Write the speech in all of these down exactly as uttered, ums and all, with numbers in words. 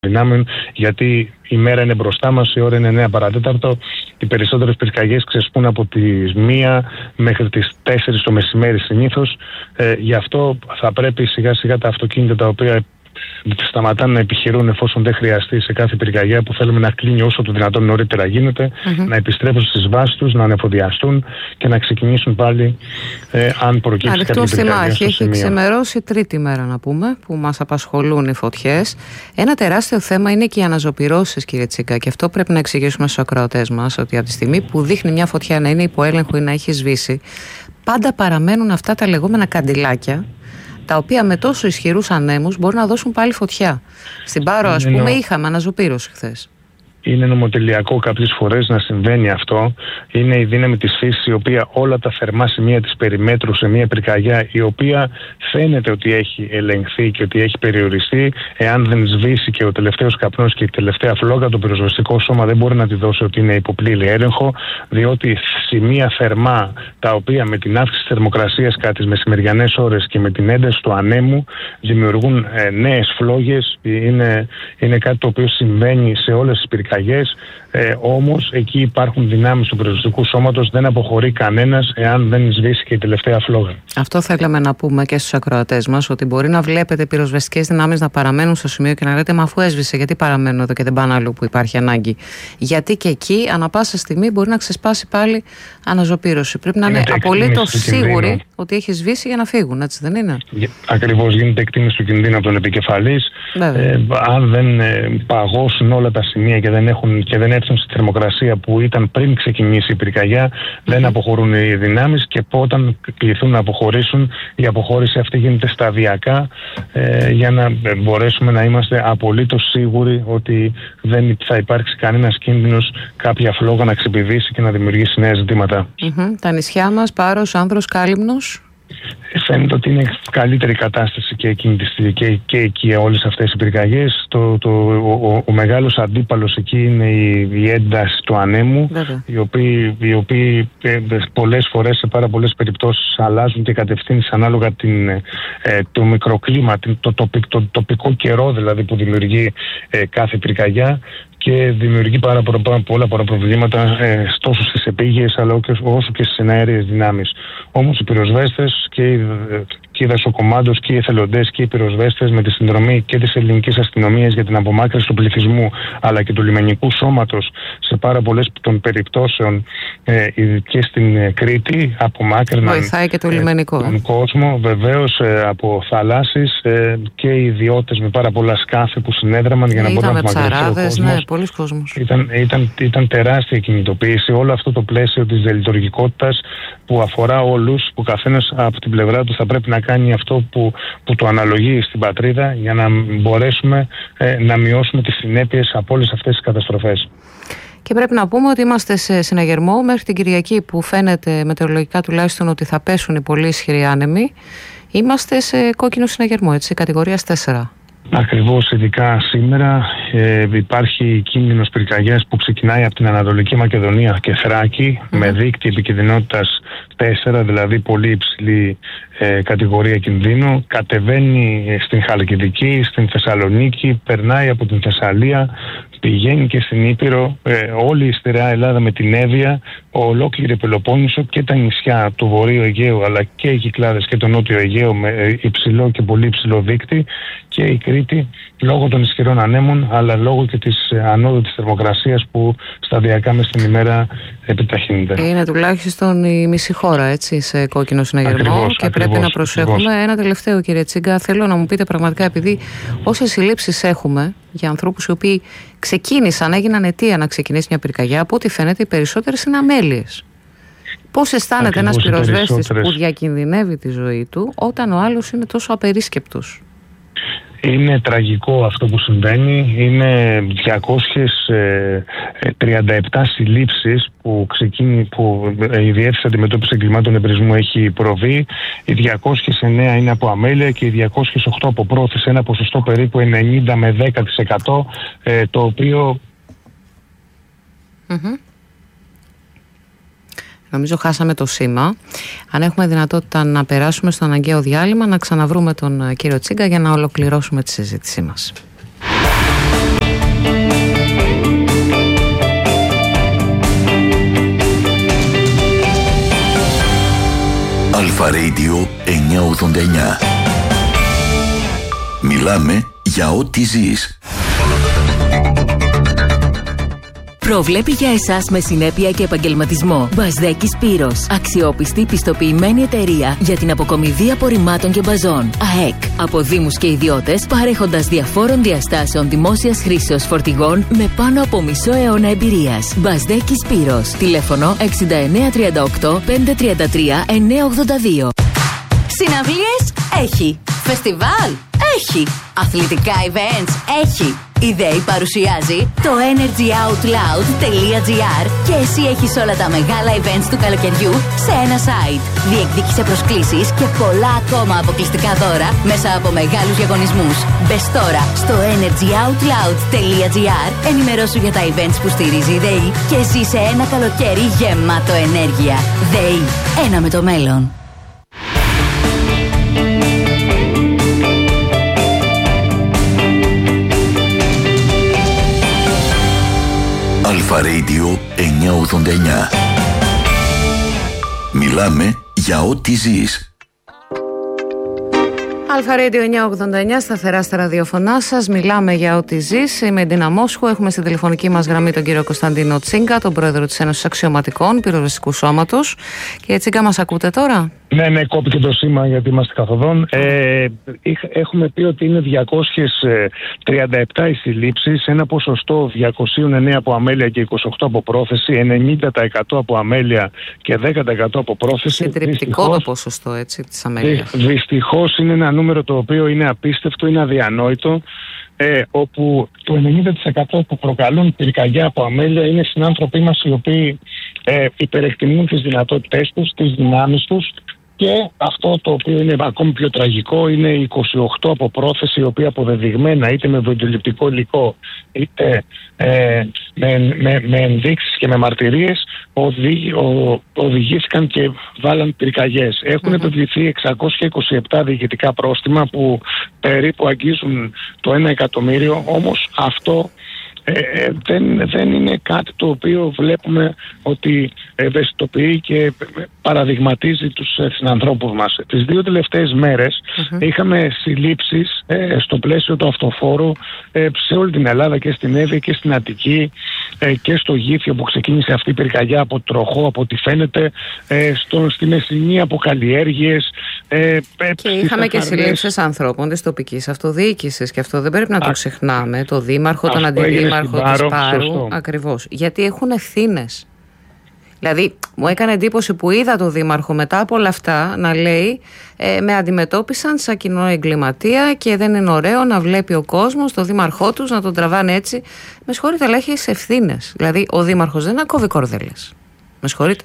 δυνάμεων, γιατί η μέρα είναι μπροστά μας, η ώρα είναι εννέα παρατέταρτο. Οι περισσότερες πυρκαγιές ξεσπούν από τις μία μέχρι τις τέσσερις το μεσημέρι συνήθως. Ε, γι' αυτό θα πρέπει σιγά σιγά τα αυτοκίνητα τα οποία σταματάνε να επιχειρούν εφόσον δεν χρειαστεί σε κάθε πυρκαγιά που θέλουμε να κλείνει όσο το δυνατόν νωρίτερα γίνεται, mm-hmm. να επιστρέψουν στις βάσεις τους, να ανεφοδιαστούν και να ξεκινήσουν πάλι ε, αν προκύψει κάποια πυρκαγιά. Έχει, έχει ξεμερώσει τρίτη μέρα να πούμε που μας απασχολούν οι φωτιές. Ένα τεράστιο θέμα είναι και οι αναζωπυρώσεις, κύριε Τσίγκα, και αυτό πρέπει να εξηγήσουμε στους ακροατές μας, ότι από τη στιγμή που δείχνει μια φωτιά να είναι υπό έλεγχο ή να έχει σβήσει, πάντα παραμένουν αυτά τα λεγόμενα καντιλάκια, τα οποία με τόσο ισχυρούς ανέμους μπορούν να δώσουν πάλι φωτιά. Στην Πάρο, ας πούμε, νο... είχαμε αναζωπήρωση χθες. Είναι νομοτελειακό κάποιες φορές να συμβαίνει αυτό. Είναι η δύναμη της φύσης, η οποία όλα τα θερμά σημεία της περιμέτρου σε μια πυρκαγιά, η οποία φαίνεται ότι έχει ελεγχθεί και ότι έχει περιοριστεί, εάν δεν σβήσει και ο τελευταίος καπνός και η τελευταία φλόγα, το πυροσβεστικό σώμα δεν μπορεί να τη δώσει ότι είναι υποπλήρη έλεγχο, διότι σημεία θερμά, τα οποία με την αύξηση της θερμοκρασίας κατά τις μεσημεριανές ώρες και με την ένταση του ανέμου δημιουργούν ε, νέες φλόγες. Είναι, είναι κάτι το οποίο συμβαίνει σε όλες τις πυρκαγιές. Ε, όμως εκεί υπάρχουν δυνάμεις του πυροσβεστικού σώματος, δεν αποχωρεί κανένας εάν δεν σβήσει και η τελευταία φλόγα. Αυτό θέλαμε να πούμε και στους ακροατές μας, ότι μπορεί να βλέπετε πυροσβεστικές δυνάμεις να παραμένουν στο σημείο και να λέτε μα αφού έσβησε, γιατί παραμένουν εδώ και δεν πάνε αλλού που υπάρχει ανάγκη? Γιατί και εκεί ανά πάσα στιγμή μπορεί να ξεσπάσει πάλι αναζωπήρωση. Πρέπει να είναι, είναι απολύτως σίγουροι ότι έχει σβήσει για να φύγουν, έτσι δεν είναι? Ακριβώς, γίνεται εκτίμηση του κινδύνου από τον επικεφαλής. Ε, αν δεν ε, παγώσουν όλα τα σημεία και δεν, έχουν, και δεν έρθουν στη θερμοκρασία που ήταν πριν ξεκινήσει η πυρκαγιά, mm-hmm. δεν αποχωρούν οι δυνάμεις, και όταν κληθούν να αποχωρήσουν, η αποχώρηση αυτή γίνεται σταδιακά ε, για να μπορέσουμε να είμαστε απολύτως σίγουροι ότι δεν θα υπάρξει κανένας κίνδυνος κάποια φλόγα να ξεπηδήσει και να δημιουργήσει νέα ζητήματα. Mm-hmm. Τα νησιά μας, Πάρος, Άνδρος, Κάλυμνος. Φαίνεται ότι είναι καλύτερη κατάσταση και, και, και, και εκεί όλες αυτές οι πυρκαγιές. Το, το, ο, ο μεγάλος αντίπαλος εκεί είναι η, η ένταση του ανέμου, οι οποίοι, οι οποίοι ε, πολλές φορές σε πάρα πολλές περιπτώσεις αλλάζουν και κατευθύνσεις ανάλογα την, ε, το μικροκλίμα, το, το, το, το τοπικό καιρό δηλαδή που δημιουργεί ε, κάθε πυρκαγιά, και δημιουργεί πάρα πολλά, πολλά προβλήματα ε, τόσο στις επίγειες αλλά όσο και στις εναέριες δυνάμεις. Όμως οι πυροσβέστες και οι, και οι δασοκομάντος και οι εθελοντές και οι πυροσβέστες με τη συνδρομή και της ελληνικής αστυνομίας για την απομάκρυνση του πληθυσμού αλλά και του λιμενικού σώματος σε πάρα πολλές των περιπτώσεων ε, και στην Κρήτη απομάκρυναν βοηθάει και το λιμενικό, ε, τον κόσμο βεβαίως ε, από θαλάσσης ε, και οι ιδιώτες με πάρα πολλά σκάφη που συνέδραμαν για να μπορούν να απομακρυνθούν ο κόσμος. Ναι, πολλοί κόσμος. Ήταν, ήταν, ήταν τεράστια κινητοποίηση όλο αυτό το πλαίσιο της δελειτουργικότητας που αφορά όλους, που καθένας από την πλευρά του θα πρέπει να κάνει αυτό που, που το αναλογεί στην πατρίδα για να μπορέσουμε ε, να μειώσουμε τις συνέπειες από όλες αυτές τις καταστροφές. Και πρέπει να πούμε ότι είμαστε σε συναγερμό μέχρι την Κυριακή, που φαίνεται μετεωρολογικά τουλάχιστον ότι θα πέσουν οι πολύ ισχυροί άνεμοι. Είμαστε σε κόκκινο συναγερμό, έτσι, κατηγορίας τέσσερα. Ακριβώς, ειδικά σήμερα ε, υπάρχει κίνδυνος πυρκαγιάς που ξεκινάει από την Ανατολική Μακεδονία και Θράκη mm-hmm. με δείκτη επικινδυνότητας τέσσερα, δηλαδή πολύ υψηλή ε, κατηγορία κινδύνου. Κατεβαίνει στην Χαλκιδική, στην Θεσσαλονίκη, περνάει από την Θεσσαλία, πηγαίνει και στην Ήπειρο, ε, όλη η στερεά Ελλάδα με την Εύβοια, ολόκληρη Πελοπόννησο και τα νησιά του Βορείου Αιγαίου αλλά και οι Κυκλάδες και το Νότιο Αιγαίο με υψηλό και πολύ υψηλό δείκτη, και η Κρήτη λόγω των ισχυρών ανέμων αλλά λόγω και της ανόδου της θερμοκρασίας που σταδιακά μες την ημέρα επιταχύνεται. Είναι τουλάχιστον η μισή χώρα, έτσι, σε κόκκινο συναγερμό. Ακριβώς, και ακριβώς, πρέπει να προσέχουμε. Ακριβώς. Ένα τελευταίο, κύριε Τσίγκα, θέλω να μου πείτε πραγματικά, επειδή όσες συλλήψεις έχουμε για ανθρώπους οι οποίοι ξεκίνησαν, έγιναν αιτία να ξεκινήσει μια πυρκαγιά, από ό,τι φαίνεται οι περισσότερες είναι αμέλειες. Πώς αισθάνεται ένας πυροσβέστης που διακινδυνεύει τη ζωή του όταν ο άλλος είναι τόσο απερίσκεπτος? Είναι τραγικό αυτό που συμβαίνει. Είναι διακόσιες τριάντα επτά συλλήψεις που, ξεκίνη, που η Διεύθυνση Αντιμετώπισης Εγκλημάτων Εμπρισμού έχει προβεί. Οι διακόσιες εννέα είναι από αμέλεια και οι διακόσιες οκτώ από πρόθεση, ένα ποσοστό περίπου ενενήντα με δέκα τοις εκατό, το οποίο... Mm-hmm. Νομίζω χάσαμε το σήμα. Αν έχουμε δυνατότητα να περάσουμε στο αναγκαίο διάλειμμα, να ξαναβρούμε τον κύριο Τσίγκα για να ολοκληρώσουμε τη συζήτησή μας. Αλφα-Radio εννιακόσια ογδόντα εννιά. Μιλάμε για ό,τι ζεις. Προβλέπει για εσάς με συνέπεια και επαγγελματισμό. Μπασδέκη Σπύρος. Αξιόπιστη, πιστοποιημένη εταιρεία για την αποκομιδή απορριμμάτων και μπαζών. ΑΕΚ. Από δήμους και ιδιώτες, παρέχοντας διαφόρων διαστάσεων δημόσιας χρήσεως φορτηγών με πάνω από μισό αιώνα εμπειρίας. Μπασδέκη Σπύρος. Τηλέφωνο εξήντα εννέα τριάντα οκτώ πεντακόσια τριάντα τρία εννιακόσια ογδόντα δύο. Συναυλίες έχει. Φεστιβάλ έχει. Αθλητικά events έχει. Η ΔΕΗ παρουσιάζει το energy out loud τελεία τζι άρ και εσύ έχεις όλα τα μεγάλα events του καλοκαιριού σε ένα site. Διεκδίκησε προσκλήσεις και πολλά ακόμα αποκλειστικά δώρα μέσα από μεγάλους διαγωνισμούς. Μπες τώρα στο energy out loud τελεία τζι άρ, ενημερώσου για τα events που στηρίζει η ΔΕΗ και ζήσε ένα καλοκαίρι γεμάτο ενέργεια. ΔΕΗ, ένα με το μέλλον. Αλφα-Radio εννιακόσια ογδόντα εννιά. Μιλάμε για ό,τι ζεις. Αλφα-Radio εννιακόσια ογδόντα εννιά, σταθερά στα ραδιοφωνά σας. Μιλάμε για ό,τι ζεις. Είμαι η Ντίνα Μόσχου. Έχουμε στην τηλεφωνική μας γραμμή τον κύριο Κωνσταντίνο Τσίγκα, τον πρόεδρο της Ένωσης Αξιωματικών Πυροσβεστικού Σώματος. Κύριε Τσίγκα, μας ακούτε τώρα? Ναι, ναι, κόπηκε το σήμα γιατί είμαστε καθοδόν. Ε, έχουμε πει ότι είναι διακόσιες τριάντα επτά οι συλλήψεις, ένα ποσοστό διακόσια εννέα από αμέλεια και είκοσι οκτώ από πρόθεση, ενενήντα τοις εκατό από αμέλεια και δέκα τοις εκατό από πρόθεση. Συντριπτικό το ποσοστό, έτσι, της αμέλειας. Δυστυχώς είναι ένα νούμερο το οποίο είναι απίστευτο, είναι αδιανόητο. Ε, όπου το ενενήντα τοις εκατό που προκαλούν πυρκαγιά από αμέλεια είναι συνάνθρωποι μας οι οποίοι ε, υπερεκτιμούν τις δυνατότητές τους, τις δυνάμεις τους. Και αυτό το οποίο είναι ακόμη πιο τραγικό είναι η είκοσι οκτώ από πρόθεση, η οποία αποδεδειγμένα είτε με βιντεοληπτικό υλικό είτε ε, με, με, με ενδείξεις και με μαρτυρίες οδηγ, ο, οδηγήθηκαν και βάλαν πυρκαγιές. Έχουν mm-hmm. επιβληθεί εξακόσια είκοσι επτά διοικητικά πρόστιμα που περίπου αγγίζουν το ένα εκατομμύριο, όμως αυτό Ε, δεν, δεν είναι κάτι το οποίο βλέπουμε ότι ευαισθητοποιεί και παραδειγματίζει τους συνανθρώπους μας. Τις δύο τελευταίες μέρες mm-hmm. είχαμε συλλήψεις ε, στο πλαίσιο του αυτοφόρου ε, σε όλη την Ελλάδα και στην Εύβοια και στην Αττική ε, και στο Γήθιο που ξεκίνησε αυτή η πυρκαγιά από τροχό από ό,τι φαίνεται, ε, στο, στη Μεσσηνή από καλλιέργειες. Ε, και είχαμε και συλλήψεις ανθρώπων της τοπικής αυτοδιοίκησης και αυτό δεν πρέπει να το Α, ξεχνάμε. Το δήμαρχο, τον αντιδήμαρχο της Πάρου, ακριβώς. Γιατί έχουν ευθύνες. Δηλαδή, μου έκανε εντύπωση που είδα το δήμαρχο μετά από όλα αυτά να λέει ε, με αντιμετώπισαν σαν κοινό εγκληματία και δεν είναι ωραίο να βλέπει ο κόσμος το δήμαρχό τους να τον τραβάνε έτσι. Με συγχωρείτε, αλλά έχεις ευθύνες. Δηλαδή, ο δήμαρχος δεν ακόβει κορδέλες. Με συγχωρείτε.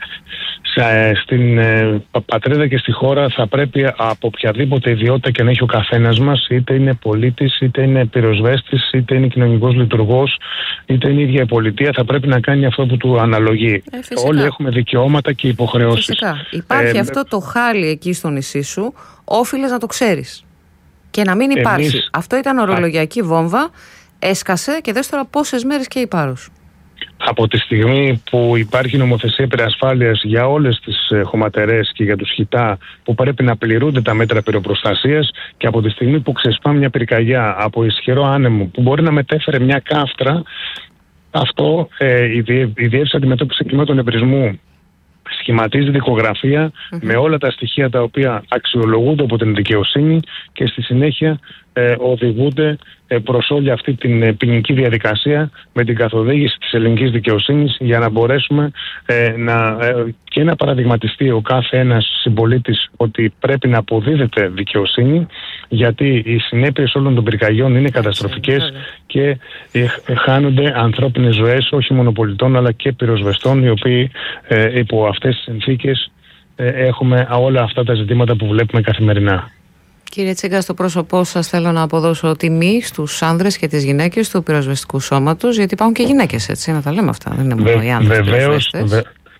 Στην ε, πατρίδα και στη χώρα θα πρέπει από οποιαδήποτε ιδιότητα και να έχει ο καθένας μας, είτε είναι πολίτης, είτε είναι πυροσβέστης, είτε είναι κοινωνικός λειτουργός, είτε είναι η ίδια η πολιτεία, θα πρέπει να κάνει αυτό που του αναλογεί. Ε, Όλοι έχουμε δικαιώματα και υποχρεώσεις. Φυσικά. Υπάρχει ε, αυτό το χάλι εκεί στο νησί σου, όφιλες να το ξέρεις και να μην υπάρχει. Εμείς... Αυτό ήταν ορολογιακή βόμβα, έσκασε και δες τώρα πόσες μέρες και η Πάρος. Από τη στιγμή που υπάρχει νομοθεσία περασφάλειας για όλες τις χωματερές και για τους χιτά που πρέπει να πληρούνται τα μέτρα πυροπροστασίας και από τη στιγμή που ξεσπά μια πυρκαγιά από ισχυρό άνεμο που μπορεί να μετέφερε μια κάφτρα, αυτό ε, η, διε, η Διεύθυνση Αντιμετώπισης Εγκλημάτων Εμπρισμού σχηματίζει δικογραφία mm-hmm. με όλα τα στοιχεία τα οποία αξιολογούνται από την δικαιοσύνη και στη συνέχεια ε, οδηγούνται ε, προς όλη αυτή την ε, ποινική διαδικασία με την καθοδήγηση της ελληνικής δικαιοσύνης για να μπορέσουμε ε, να, ε, και να παραδειγματιστεί ο κάθε ένας συμπολίτης ότι πρέπει να αποδίδεται δικαιοσύνη, γιατί οι συνέπειες όλων των πυρκαγιών είναι καταστροφικές και ε, χάνονται ανθρώπινες ζωές όχι μόνο πολιτών αλλά και πυροσβεστών οι οποίοι ε, υπό αυτές τις συνθήκες ε, έχουμε όλα αυτά τα ζητήματα που βλέπουμε καθημερινά. Κύριε Τσίγκα, στο πρόσωπό σας θέλω να αποδώσω τιμή στους άνδρες και τις γυναίκες του πυροσβεστικού σώματος, γιατί υπάρχουν και γυναίκες, έτσι, να τα λέμε αυτά. Δεν είναι μόνο οι άνδρες. Βεβαίως, βε,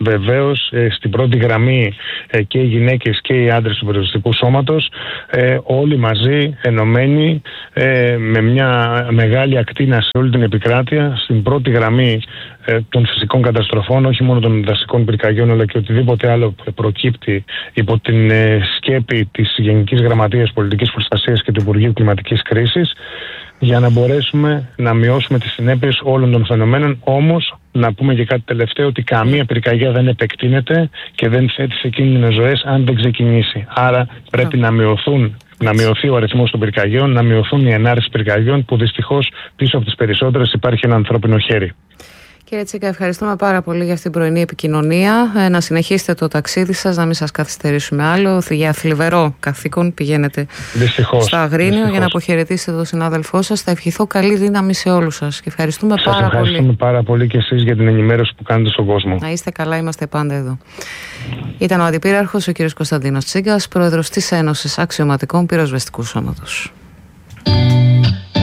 βεβαίως ε, στην πρώτη γραμμή ε, και οι γυναίκες και οι άντρες του πυροσβεστικού σώματος, ε, όλοι μαζί ενωμένοι ε, με μια μεγάλη ακτίνα σε όλη την επικράτεια, στην πρώτη γραμμή ε, των φυσικών καταστροφών, όχι μόνο των δασικών πυρκαγιών, αλλά και οτιδήποτε άλλο προκύπτει υπό την ε, σκέπη της Γενικής Γραμματείας Πολιτικής Προστασίας και του Υπουργείου Κλιματικής Κρίσης, για να μπορέσουμε να μειώσουμε τις συνέπειες όλων των φαινομένων. Όμως, να πούμε και κάτι τελευταίο, ότι καμία πυρκαγιά δεν επεκτείνεται και δεν θέτει σε κίνδυνο ζωές αν δεν ξεκινήσει. Άρα πρέπει να μειωθούν, να μειωθεί ο αριθμός των πυρκαγιών, να μειωθούν οι ενάρσεις πυρκαγιών, που δυστυχώς πίσω από τις περισσότερες υπάρχει ένα ανθρώπινο χέρι. Κύριε Τσίκα, ευχαριστούμε πάρα πολύ για αυτήν την πρωινή επικοινωνία. Ε, να συνεχίσετε το ταξίδι σας, να μην σας καθυστερήσουμε άλλο. Για θλιβερό καθήκον πηγαίνετε δυστυχώς, στο Αγρίνιο δυστυχώς. για να αποχαιρετήσετε τον συνάδελφό σας. Θα ευχηθώ καλή δύναμη σε όλους σας και ευχαριστούμε σας πάρα πολύ. Σας ευχαριστούμε πάρα πολύ και εσείς για την ενημέρωση που κάνετε στον κόσμο. Να είστε καλά, είμαστε πάντα εδώ. Ήταν ο Αντιπύραρχος, ο κύριος Κωνσταντίνος Τσίγκας, πρόεδρος της Ένωσης Αξιωματικών Πυροσβεστικού Σώματος.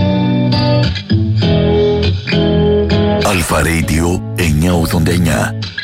Αλφα Radio εννιακόσια ογδόντα εννιά.